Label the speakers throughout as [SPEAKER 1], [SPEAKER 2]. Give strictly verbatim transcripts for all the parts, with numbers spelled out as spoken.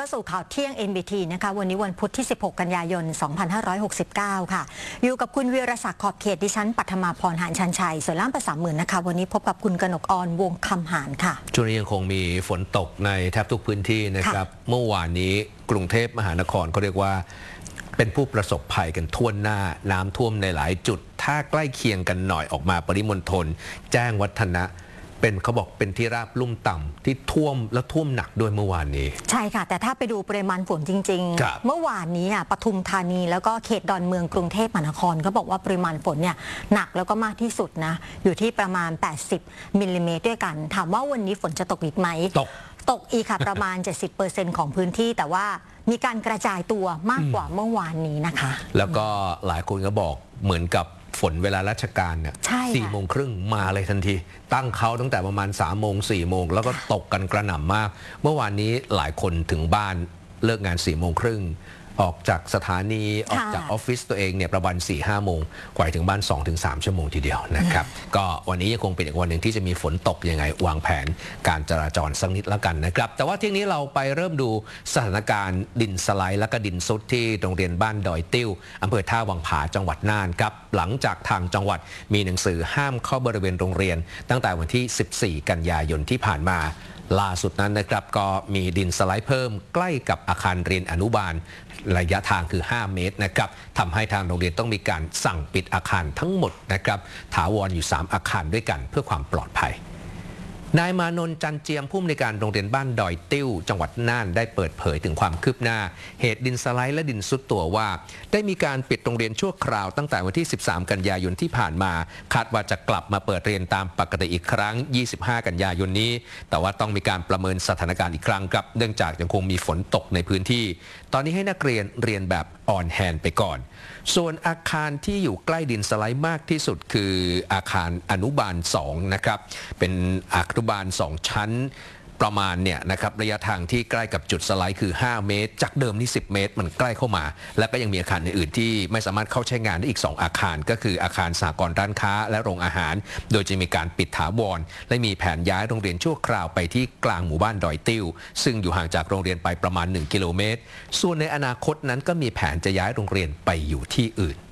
[SPEAKER 1] เข้าสู่ข่าวเที่ยง เอ็น บี ที นะคะวันนี้วันพุธที่สิบหกกันยายนสองพันห้าร้อยหกสิบเก้าค่ะอยู่กับคุณวีรศักดิ์ขอบเขตดิฉันปัทมาพรหานชันชัยส่วนล่ามภาษาหมื่นนะคะวันนี้พบกับคุณกนกออนวงคำหานค่ะ
[SPEAKER 2] ช่วงนี้ยังคงมีฝนตกในแทบทุกพื้นที่นะครับเมื่อวานนี้กรุงเทพมหานครเขาเรียกว่าเป็นผู้ประสบภัยกันทั่วหน้าน้ำท่วมในหลายจุดถ้าใกล้เคียงกันหน่อยออกมาปริมณฑลแจ้งวัฒนะเป็นเขาบอกเป็นที่ราบลุ่มต่ำที่ท่วมและท่วมหนักด้วยเมื่อวานนี้
[SPEAKER 1] ใช่ค่ะแต่ถ้าไปดูปริมาณฝนจริงๆเมื่อวานนี้ปทุมธานีแล้วก็เขตดอนเมืองกรุงเทพมหานครก็บอกว่าปริมาณฝนเนี่ยหนักแล้วก็มากที่สุดนะอยู่ที่ประมาณแปดสิบมิลลิเมตรด้วยกันถามว่าวันนี้ฝนจะตกอีกไหม
[SPEAKER 2] ตก
[SPEAKER 1] ตกอีกค่ะประมาณ เจ็ดสิบเปอร์เซ็นต์ ของพื้นที่แต่ว่ามีการกระจายตัวมากกว่าเมื่อวานนี้นะคะ
[SPEAKER 2] แล้วก็หลายคนก็บอกเหมือนกับฝนเวลาราชการเนี่ยสี่โมงครึ่งมาเลยทันทีตั้งเขาตั้งแต่ประมาณสามโมงสี่โมงแล้วก็ตกกันกระหน่ำมากเมื่อวานนี้หลายคนถึงบ้านเลิกงานสี่โมงครึ่งออกจากสถานีออกจากออฟฟิศตัวเองเนี่ยประมาณ สี่ห้า โมงกว่าถึงบ้าน สองถึงสาม ชั่วโมงทีเดียวนะครับก็วันนี้ยังคงเป็นอีกวันหนึ่งที่จะมีฝนตกยังไงวางแผนการจราจรสักนิดแล้วกันนะครับแต่ว่าที่นี้เราไปเริ่มดูสถานการณ์ดินสไลด์และก็ดินซุดที่โรงเรียนบ้านดอยติ้วอำเภอท่าวังผาจังหวัดน่านครับหลังจากทางจังหวัดมีหนังสือห้ามเข้าบริเวณโรงเรียนตั้งแต่วันที่สิบสี่กันยายนที่ผ่านมาล่าสุดนั้นนะครับก็มีดินสไลด์เพิ่มใกล้กับอาคารเรียนอนุบาลระยะทางคือห้าเมตรนะครับทำให้ทางโรงเรียนต้องมีการสั่งปิดอาคารทั้งหมดนะครับถาวรอยู่สามอาคารด้วยกันเพื่อความปลอดภัยนายมานนท์จันเจียมผู้อำนวยการโรงเรียนบ้านดอยติ้วจังหวัดน่านได้เปิดเผยถึงความคืบหน้าเหตุดินสไลด์และดินซุดตัวว่าได้มีการปิดโรงเรียนชั่วคราวตั้งแต่วันที่สิบสามกันยายนที่ผ่านมาคาดว่าจะกลับมาเปิดเรียนตามปกติอีกครั้งยี่สิบห้ากันยายนนี้แต่ว่าต้องมีการประเมินสถานการณ์อีกครั้งครับเนื่องจากยังคงมีฝนตกในพื้นที่ตอนนี้ให้นักเรียนเรียนแบบออนแฮนด์ไปก่อนส่วนอาคารที่อยู่ใกล้ดินสไลด์มากที่สุดคืออาคารอนุบาลสองนะครับเป็นอาคารอนุบาลสองชั้นประมาณเนี่ยนะครับระยะทางที่ใกล้กับจุดสไลด์คือห้าเมตรจากเดิมนี่สิบเมตรมันใกล้เข้ามาและก็ยังมีอาคารอื่นๆที่ไม่สามารถเข้าใช้งานได้อีกสองอาคารก็คืออาคารสหกรณ์ร้านค้าและโรงอาหารโดยจะมีการปิดถาวรและมีแผนย้ายโรงเรียนชั่วคราวไปที่กลางหมู่บ้านดอยติ้วซึ่งอยู่ห่างจากโรงเรียนไปประมาณหนึ่งกิโลเมตรส่วนในอนาคตนั้นก็มีแผนจะย้ายโรงเรียนไปอยู่ที่อื่น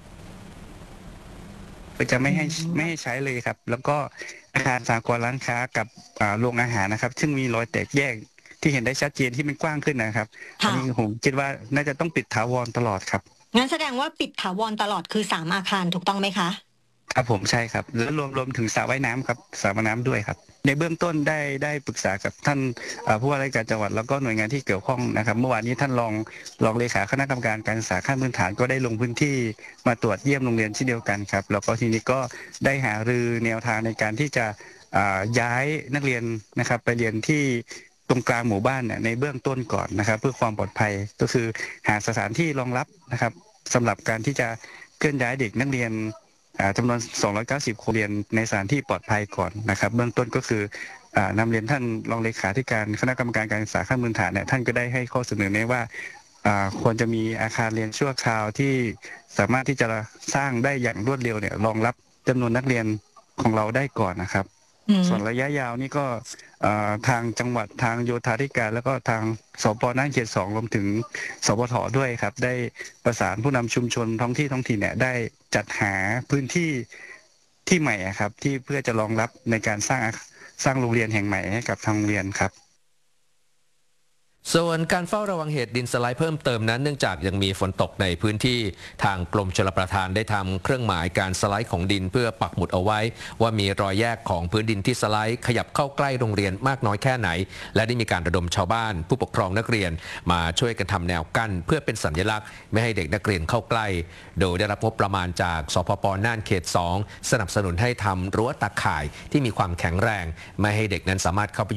[SPEAKER 3] จะไม่ให้ไม่ให้ใช้เลยครับแล้วก็อาคารสหกรณ์ร้านค้ากับโรงอาหารนะครับซึ่งมีรอยแตกแยกที่เห็นได้ชัดเจนที่มันกว้างขึ้นนะครับอันนี้ผมคิดว่าน่าจะต้องปิดถาวรตลอดครับ
[SPEAKER 1] งั้นแสดงว่าปิดถาวรตลอดคือสามอาคารถูกต้องไหมคะ
[SPEAKER 3] ครับผมใช่ครับแล้วรวมรวมถึงสระว่ายน้ำครับสระว่ายน้ำด้วยครับในเบื้องต้นได้ได้ปรึกษากับท่านผู้ว่าราชการจังหวัดแล้วก็หน่วยงานที่เกี่ยวข้องนะครับเมื่อวานนี้ท่านรองรองเลขาคณะกรรมการการศึกษาขั้นพื้นฐานก็ได้ลงพื้นที่มาตรวจเยี่ยมโรงเรียนเช่นเดียวกันครับแล้วก็ทีนี้ก็ได้หารือแนวทางในการที่จะย้ายนักเรียนนะครับไปเรียนที่ตรงกลางหมู่บ้านเนี่ยในเบื้องต้นก่อนนะครับเพื่อความปลอดภัยก็คือหาสถานที่รองรับนะครับสำหรับการที่จะเคลื่อนย้ายเด็กนักเรียนจำนวนสองร้อยเก้าสิบคนเรียนในสถานที่ปลอดภัยก่อนนะครับเบื้องต้นก็คือนำเรียนท่านรองเลขาธิการคณะกรรมการการศึกษาขั้นพื้นฐานเนี่ยท่านก็ได้ให้ข้อเสนอแนะว่าควรจะมีอาคารเรียนชั่วคราวที่สามารถที่จะสร้างได้อย่างรวดเร็วเนี่ยรองรับจำนวนนักเรียนของเราได้ก่อนนะครับส่วนระยะยาวนี่ก็ทางจังหวัดทางโยธาธิการแล้วก็ทางสป.น่านเขตสองรวมถึงสปท.ด้วยครับได้ประสานผู้นำชุมชนท้องที่ท้องถิ่นเนี่ยได้จัดหาพื้นที่ที่ใหม่ครับที่เพื่อจะรองรับในการสร้างสร้างโรงเรียนแห่งใหม่ให้กับทางโรงเรียนครับ
[SPEAKER 2] ส่วนการเฝ้าระวังเหตุดินสไลด์เพิ่มเติมนั้นเนื่องจากยังมีฝนตกในพื้นที่ทางกรมชลประทานได้ทำเครื่องหมายการสไลด์ของดินเพื่อปักหมุดเอาไว้ว่ามีรอยแยกของพื้นดินที่สไลด์ขยับเข้าใกล้โรงเรียนมากน้อยแค่ไหนและได้มีการระดมชาวบ้านผู้ปกครองนักเรียนมาช่วยกันทำแนวกั้นเพื่อเป็นสัญลักษณ์ไม่ให้เด็กนักเรียนเข้าใกล้โดยได้รับงบประมาณจากสพป.น่านเขตสองสนับสนุนให้ทำรั้วตาข่ายที่มีความแข็งแรงไม่ให้เด็กนั้นสามารถเข้าไป